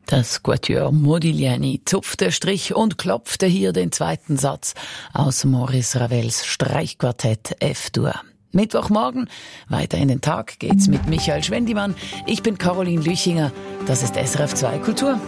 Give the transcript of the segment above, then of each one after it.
Das Quatuor Modigliani zupfte Strich und klopfte hier den zweiten Satz aus Maurice Ravels Streichquartett F-Dur. Mittwochmorgen, weiter in den Tag geht's mit Michael Schwendimann. Ich bin Caroline Lüchinger. Das ist SRF 2 Kultur.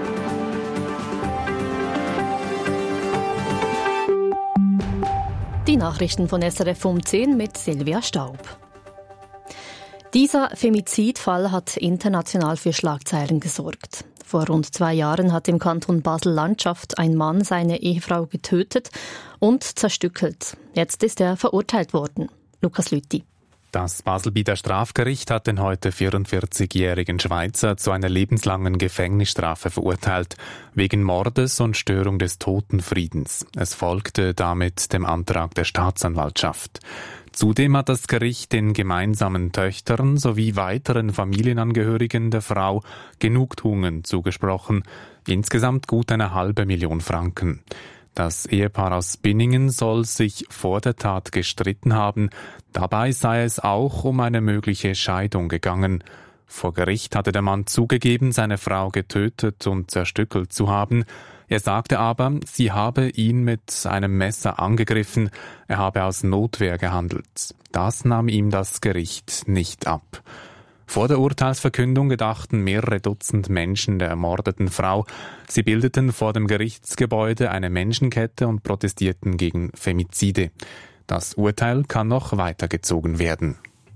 Die Nachrichten von SRF um 10 mit Silvia Staub. Dieser Femizidfall hat international für Schlagzeilen gesorgt. Vor rund 2 Jahren hat im Kanton Basel-Landschaft ein Mann seine Ehefrau getötet und zerstückelt. Jetzt ist er verurteilt worden. Lukas Lüthi. Das Baselbieter Strafgericht hat den heute 44-jährigen Schweizer zu einer lebenslangen Gefängnisstrafe verurteilt, wegen Mordes und Störung des Totenfriedens. Es folgte damit dem Antrag der Staatsanwaltschaft. Zudem hat das Gericht den gemeinsamen Töchtern sowie weiteren Familienangehörigen der Frau Genugtuungen zugesprochen, insgesamt gut 500.000 Franken. Das Ehepaar aus Binningen soll sich vor der Tat gestritten haben. Dabei sei es auch um eine mögliche Scheidung gegangen. Vor Gericht hatte der Mann zugegeben, seine Frau getötet und zerstückelt zu haben. Er sagte aber, sie habe ihn mit einem Messer angegriffen, er habe aus Notwehr gehandelt. Das nahm ihm das Gericht nicht ab. Vor der Urteilsverkündung gedachten mehrere Dutzend Menschen der ermordeten Frau. Sie bildeten vor dem Gerichtsgebäude eine Menschenkette und protestierten gegen Femizide. Das Urteil kann noch weitergezogen werden.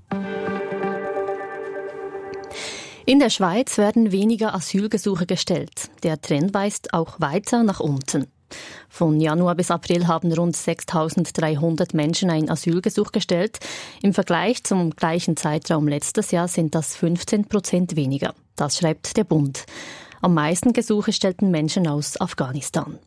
In der Schweiz werden weniger Asylgesuche gestellt. Der Trend weist auch weiter nach unten. Von Januar bis April haben rund 6.300 Menschen ein Asylgesuch gestellt. Im Vergleich zum gleichen Zeitraum letztes Jahr sind das 15% weniger. Das schreibt der Bund. Am meisten Gesuche stellten Menschen aus Afghanistan.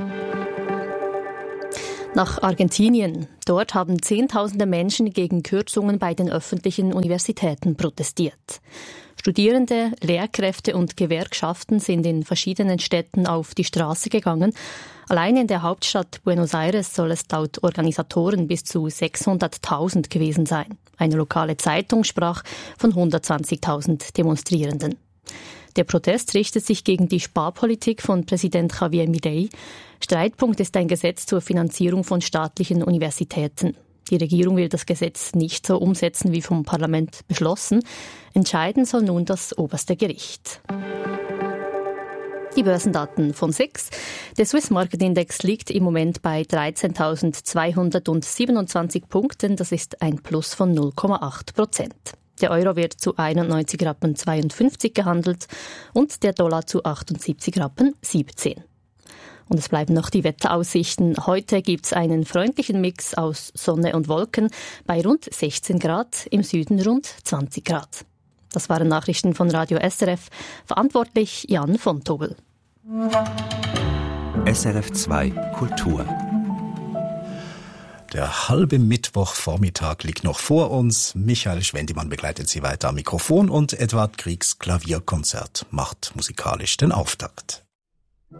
Nach Argentinien. Dort haben Zehntausende Menschen gegen Kürzungen bei den öffentlichen Universitäten protestiert. Studierende, Lehrkräfte und Gewerkschaften sind in verschiedenen Städten auf die Straße gegangen. Allein in der Hauptstadt Buenos Aires soll es laut Organisatoren bis zu 600.000 gewesen sein. Eine lokale Zeitung sprach von 120.000 Demonstrierenden. Der Protest richtet sich gegen die Sparpolitik von Präsident Javier Milei. Streitpunkt ist ein Gesetz zur Finanzierung von staatlichen Universitäten. Die Regierung will das Gesetz nicht so umsetzen wie vom Parlament beschlossen. Entscheiden soll nun das oberste Gericht. Die Börsendaten von SIX. Der Swiss Market Index liegt im Moment bei 13.227 Punkten. Das ist ein Plus von 0,8%. Der Euro wird zu 91,52 Rappen gehandelt und der Dollar zu 78,17 Rappen. Und es bleiben noch die Wetteraussichten. Heute gibt's einen freundlichen Mix aus Sonne und Wolken bei rund 16 Grad, im Süden rund 20 Grad. Das waren Nachrichten von Radio SRF. Verantwortlich Jan von Tobel. SRF 2 Kultur. Der halbe Mittwochvormittag liegt noch vor uns. Michael Schwendimann begleitet Sie weiter am Mikrofon und Edward Griegs Klavierkonzert macht musikalisch den Auftakt.